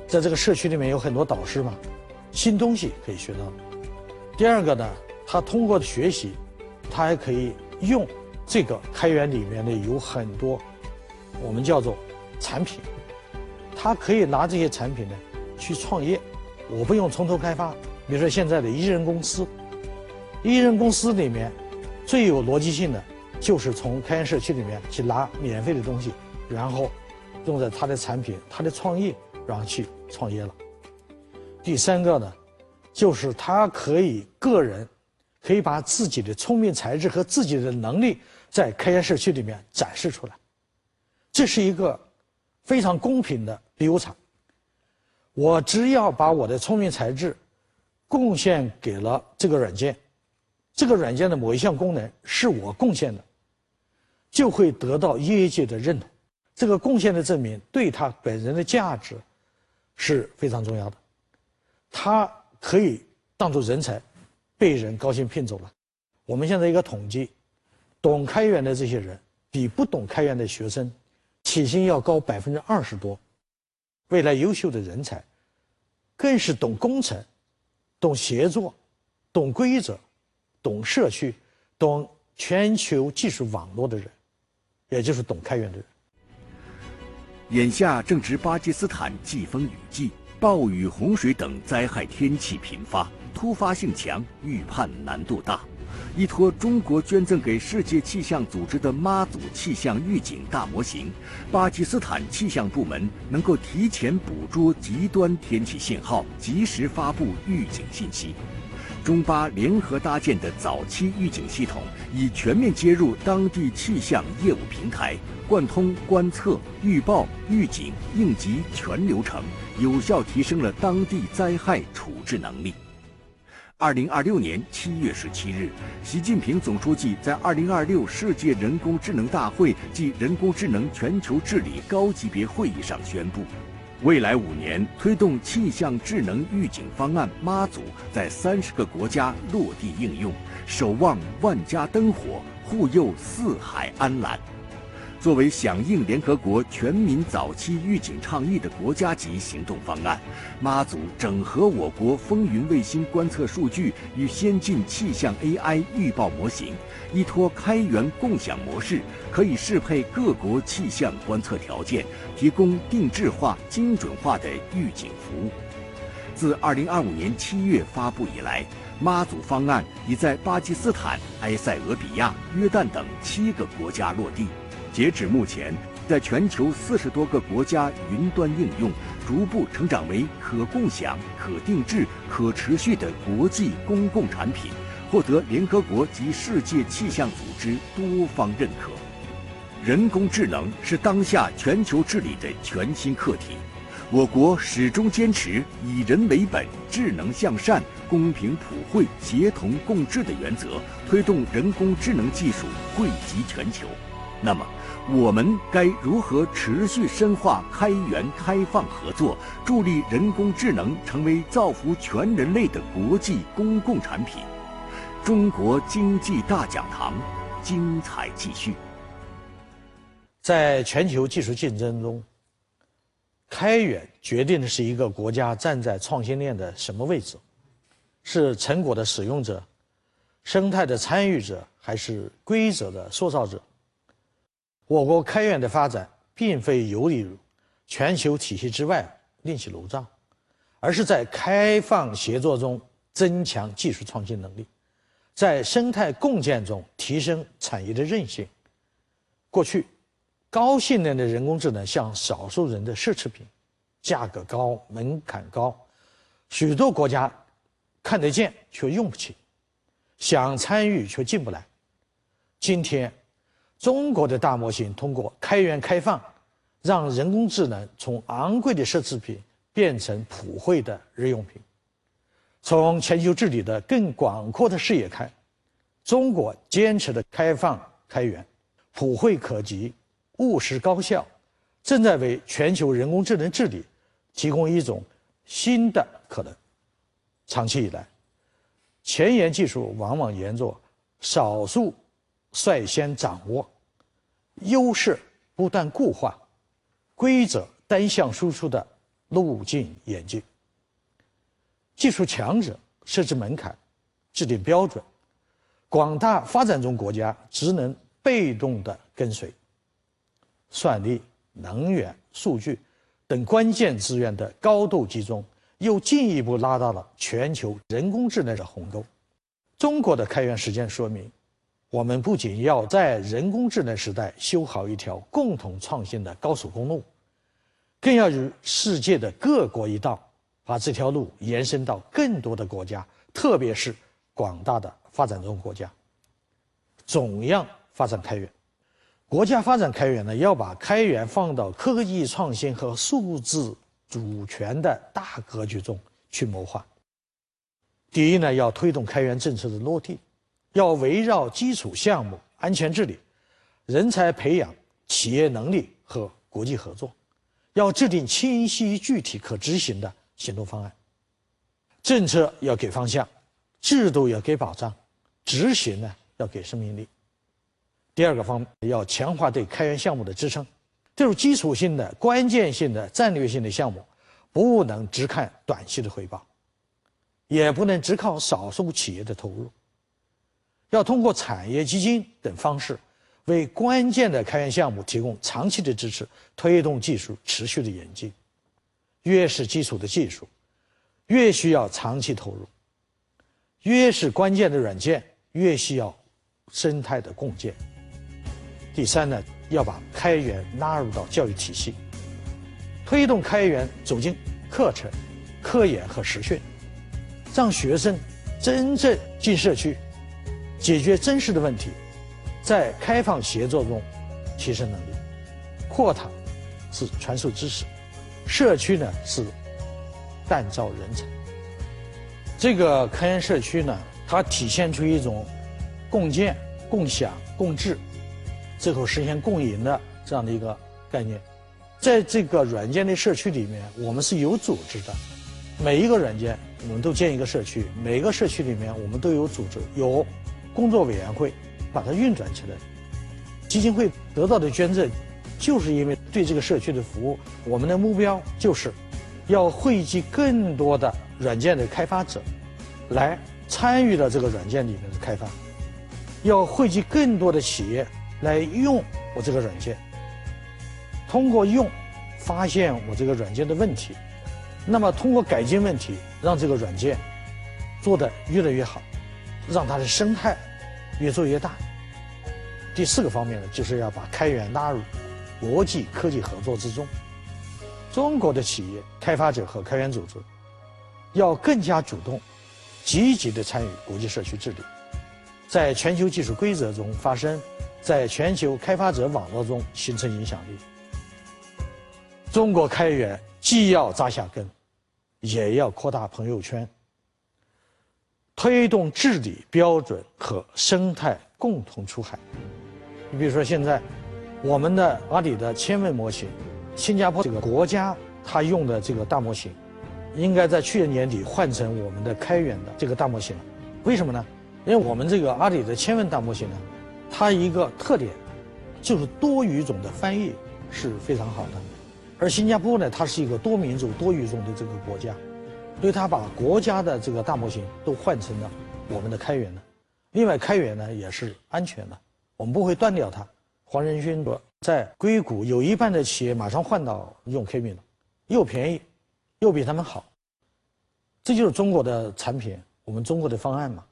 在这个社区里面有很多导师嘛，新东西可以学到。第二个呢，他通过学习，他还可以用这个开源里面的有很多我们叫做产品，他可以拿这些产品呢去创业。我不用从头开发，比如说现在的一人公司，一人公司里面最有逻辑性的就是从开源社区里面去拿免费的东西，然后用在他的产品、他的创业，然后去创业了。第三个呢，就是他可以个人可以把自己的聪明才智和自己的能力在开源社区里面展示出来，这是一个非常公平的比武场。我只要把我的聪明才智贡献给了这个软件，这个软件的某一项功能是我贡献的，就会得到业界的认同。这个贡献的证明对他本人的价值是非常重要的，他可以当作人才被人高薪聘走了。我们现在一个统计，懂开源的这些人比不懂开源的学生起薪要高20%多。未来优秀的人才更是懂工程、懂协作、懂规则、懂社区、懂全球技术网络的人，也就是懂开源的人。 眼下正值巴基斯坦季风雨季，暴雨、洪水等灾害天气频发，突发性强，预判难度大。依托中国捐赠给世界气象组织的妈祖气象预警大模型，巴基斯坦气象部门能够提前捕捉极端天气信号，及时发布预警信息。中巴联合搭建的早期预警系统，已全面接入当地气象业务平台，贯通观测、预报、预警、应急全流程，有效提升了当地灾害处置能力。2026年7月17日，习近平总书记在2026世界人工智能大会暨人工智能全球治理高级别会议上宣布，未来5年推动气象智能预警方案妈祖在30个国家落地应用，守望万家灯火，护佑四海安澜。作为响应联合国全民早期预警倡议的国家级行动方案，妈祖整合我国风云卫星观测数据与先进气象 AI 预报模型，依托开源共享模式，可以适配各国气象观测条件，提供定制化、精准化的预警服务。自2025年7月发布以来，妈祖方案已在巴基斯坦、埃塞俄比亚、约旦等7个国家落地。截止目前，在全球40多个国家云端应用，逐步成长为可共享、可定制、可持续的国际公共产品，获得联合国及世界气象组织多方认可。人工智能是当下全球治理的全新课题，我国始终坚持以人为本、智能向善、公平普惠、协同共治的原则，推动人工智能技术惠及全球。那么，我们该如何持续深化开源开放合作，助力人工智能成为造福全人类的国际公共产品？中国经济大讲堂，精彩继续。 在全球技术竞争中，开源决定的是一个国家站在创新链的什么位置，是成果的使用者、生态的参与者，还是规则的塑造者？我国开源的发展并非游离于全球体系之外另起炉灶，而是在开放协作中增强技术创新能力，在生态共建中提升产业的韧性。过去，高性能的人工智能像少数人的奢侈品，价格高，门槛高，许多国家看得见却用不起，想参与却进不来。今天，中国的大模型通过开源开放，让人工智能从昂贵的奢侈品变成普惠的日用品。从全球治理的更广阔的视野看，中国坚持的开放开源、普惠可及、务实高效，正在为全球人工智能治理提供一种新的可能。长期以来，前沿技术往往沿着少数率先掌握，优势不断固化，规则单向输出的路径演进。技术强者设置门槛，制定标准，广大发展中国家只能被动地跟随。算力、能源、数据等关键资源的高度集中，又进一步拉大了全球人工智能的鸿沟。中国的开源实践说明，我们不仅要在人工智能时代修好一条共同创新的高速公路，更要与世界的各国一道，把这条路延伸到更多的国家，特别是广大的发展中国家，总样发展开源。国家发展开源呢，要把开源放到科技创新和数字主权的大格局中去谋划。第一呢，要推动开源政策的落地，要围绕基础项目、安全治理、人才培养、企业能力和国际合作，要制定清晰、具体、可执行的行动方案。政策要给方向，制度要给保障，执行呢要给生命力。第二个方面，要强化对开源项目的支撑。这种基础性的、关键性的、战略性的项目，不能只看短期的回报，也不能只靠少数企业的投入，要通过产业基金等方式，为关键的开源项目提供长期的支持，推动技术持续的演进。越是基础的技术，越需要长期投入；越是关键的软件，越需要生态的共建。第三呢，要把开源纳入到教育体系，推动开源走进课程、科研和实训，让学生真正进社区，解决真实的问题，在开放协作中提升能力。课堂是传授知识，社区呢是锻造人才。这个开源社区呢，它体现出一种共建、共享、共治，最后实现共赢的这样的一个概念。在这个软件的社区里面，我们是有组织的，每一个软件我们都建一个社区，每个社区里面我们都有组织，有工作委员会把它运转起来。基金会得到的捐赠，就是因为对这个社区的服务。我们的目标就是要汇集更多的软件的开发者来参与到这个软件里面的开发，要汇集更多的企业来用我这个软件，通过用发现我这个软件的问题，那么通过改进问题，让这个软件做得越来越好，让它的生态越做越大。第四个方面呢，就是要把开源纳入国际科技合作之中。中国的企业、开发者和开源组织要更加主动、积极地参与国际社区治理，在全球技术规则中发声，在全球开发者网络中形成影响力。中国开源既要扎下根，也要扩大朋友圈，推动治理标准和生态共同出海。你比如说，现在我们的阿里的千问模型，新加坡这个国家它用的这个大模型，应该在去年年底换成我们的开源的这个大模型了。为什么呢？因为我们这个阿里的千问大模型呢，它一个特点就是多语种的翻译是非常好的，而新加坡呢，它是一个多民族多语种的这个国家，所以它把国家的这个大模型都换成了我们的开源的。另外，开源呢也是安全的，我们不会断掉它。黄仁勋说，在硅谷有一半的企业马上换到用 Kmi 了，又便宜，又比他们好。这就是中国的产品，我们中国的方案嘛。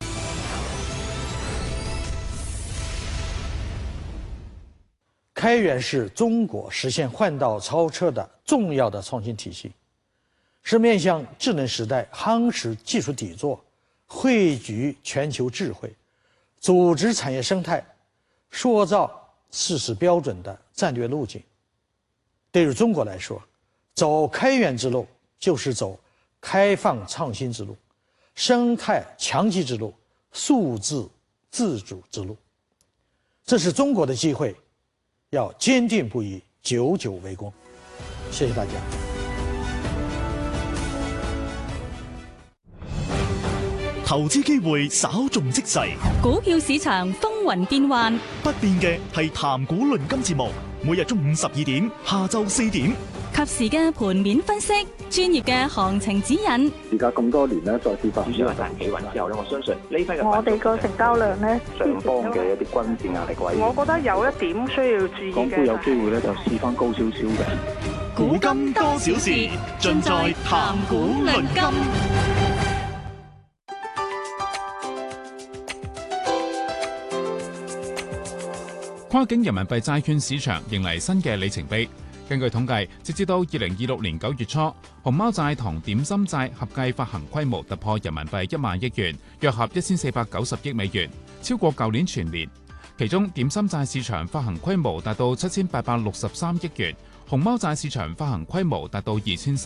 开源是中国实现换道超车的重要的创新体系，是面向智能时代夯实技术底座、汇聚全球智慧、组织产业生态、塑造事实标准的战略路径。对于中国来说，走开源之路就是走开放创新之路、生态强基之路、数字自主之路。这是中国的机会，要坚定不移，久久为功。谢谢大家。 投資機會稍縱即逝， 股票市場風雲變幻， 不變嘅係談股論金節目，每日中午12點、下晝4點， 及時嘅盤面分析，專業嘅行情指引。 而家咁多年咧，再次發展彈企穩之後咧，我相信呢批嘅我哋個成交量咧， 上方嘅一啲均線壓力位， 我覺得有一點需要注意嘅。 港股有機會咧就試翻高少少嘅。 古今多少事，盡在談股論金。 跨境人民幣債券市場迎嚟新嘅里程碑。根據統計，截至到2026年9月初，熊貓債同點心債合計發行規模突破人民幣1萬億元，約合1490億美元，超過舊年全年。其中點心債市場發行規模達到7863億元，熊貓債市場發行規模達到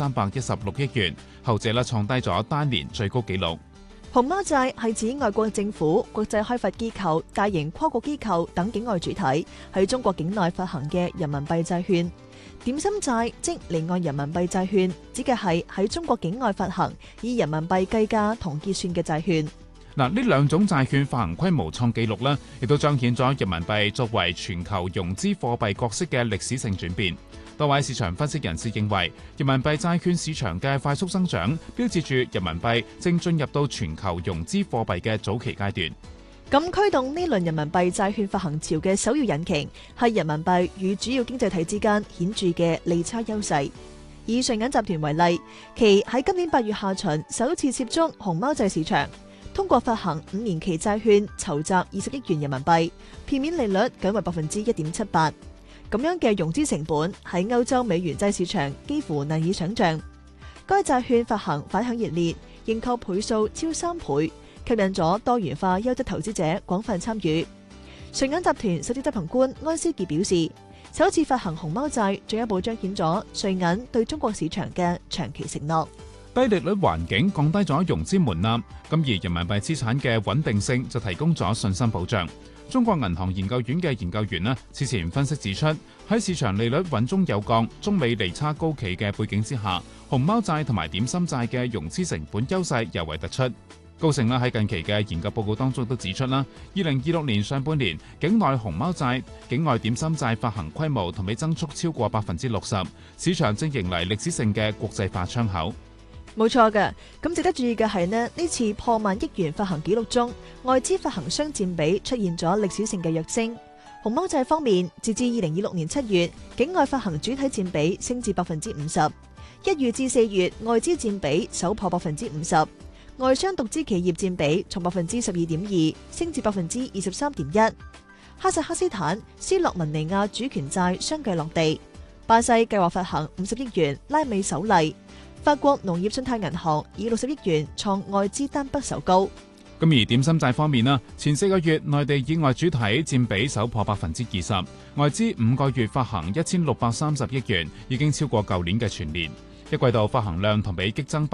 2316億元，後者創低咗單年最高紀錄。 熊貓債係指外國政府、國際開發機構、大型跨國機構等境外主體喺中國境內發行嘅人民幣債券。點心債即離岸人民幣債券，指嘅係喺中國境外發行以人民幣計價同結算嘅債券。 呢兩種債券發行規模創紀錄呢，亦都彰顯咗人民幣作為全球融資貨幣角色嘅歷史性轉變。多位市場分析人士認為，人民幣債券市場嘅快速增長，標誌住人民幣正進入到全球融資貨幣嘅早期階段。 咁驅動呢輪人民幣債券發行潮嘅首要引擎，係人民幣與主要經濟體之間顯著嘅利差優勢。以瑞銀集團為例，其喺今年8月下旬首次涉足熊貓債市場，通過發行5年期債券籌集20億元人民幣，片面利率僅為1.78%。咁樣嘅融資成本喺歐洲美元債市場幾乎難以想象。該債券發行反響熱烈，認購倍數超3倍，吸引咗多元化優質投資者廣泛參與。瑞銀集團首席執行官安思傑表示，首次發行熊貓債進一步彰顯咗瑞銀對中國市場嘅長期承諾。 低利率環境降低咗融資門檻，咁而人民幣資產嘅穩定性就提供咗信心保障。中國銀行研究院嘅研究員此前分析指出，喺市場利率穩中有降、中美利差高企嘅背景之下，熊貓債同埋點心債嘅融資成本優勢尤為突出。高盛喺近期嘅研究報告當中都指出，2026年上半年境內熊貓債、境外點心債發行規模同比增速超過60%，市場正迎嚟歷史性嘅國際化窗口。 冇錯嘅，咁值得注意嘅係呢次破萬億元發行紀錄中，外資發行商佔比出現咗歷史性嘅躍升。熊貓債方面，截至2026年7月，境外發行主體佔比升至50%，1月至4月外資佔比首破50%，外商獨資企業佔比從12.2%升至23.1%。哈薩克斯坦、斯洛文尼亞主權債相繼落地，巴西計劃發行50億元拉美首例。法國農業信貸銀行以60億元創外資單筆首高。 咁而點心債方面前4個月內地以外主體佔比首破20%，外資5個月發行1630億元，已經超過舊年嘅全年。一季度發行量同比激增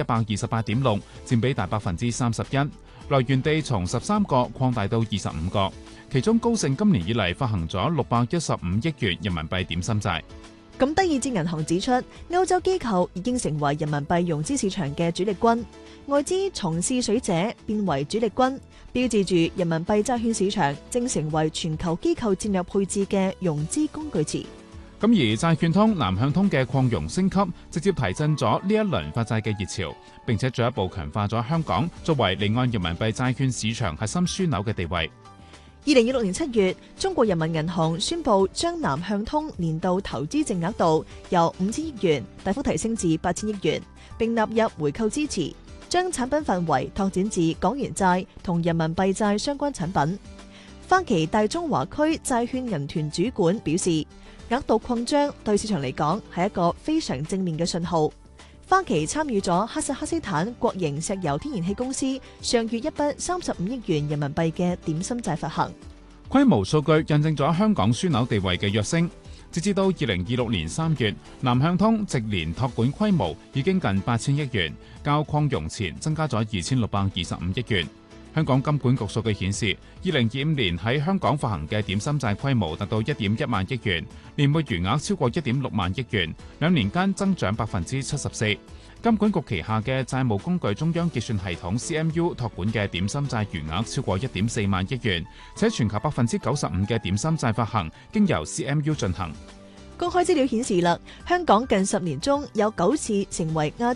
128.6%，佔比達31%，來源地從13個擴大到25個。其中高盛今年以嚟發行咗615億元人民幣點心債。 咁德意志銀行指出，歐洲機構已經成為人民幣融資市場嘅主力軍，外資從試水者變為主力軍，標誌住人民幣債券市場正成為全球機構戰略配置嘅融資工具池。 咁而債券通南向通嘅擴容升級，直接提振咗呢一輪發債嘅熱潮，並且進一步強化咗香港作為離岸人民幣債券市場核心樞紐嘅地位。 2026年7月，中國人民銀行宣布將南向通年度投資淨額度由5000億元大幅提升至8000億元，並納入回購支持，將產品範圍拓展至港元債同人民幣債相關產品。花旗大中華區債券銀團主管表示，額度擴張對市場嚟講係一個非常正面嘅信號。花旗參與咗哈薩克斯坦國營石油天然氣公司上月一筆35億元人民幣嘅點心債發行。 規模數據印證咗香港樞紐地位嘅躍升。截至到2026年3月，南向通直年託管規模已經近8000億元，較擴容前增加咗2625億元。香港金管局數據顯示，2025年喺香港發行嘅點心債規模達到1.1萬億元，年末餘額超過1.6萬億元，2年間增長74%。金管局旗下嘅債務工具中央結算系統 CMU 託管嘅點心債餘額超過1.4萬億元，且全球95%嘅點心債發行經由 CMU 進行。 公開資料顯示啦，香港近10年中有9次成為亞洲